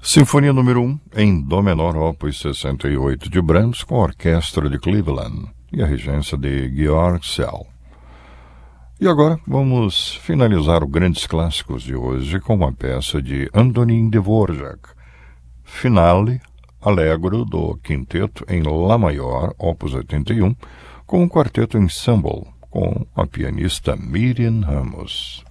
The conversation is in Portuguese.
Sinfonia número 1, em Dó menor, opus 68 de Brahms, com a Orquestra de Cleveland e a regência de Georg Szell. E agora vamos finalizar os grandes clássicos de hoje com uma peça de Antonín Dvorak, Finale Allegro do Quinteto em Lá maior, opus 81, com um quarteto ensemble, com a pianista Miriam Ramos.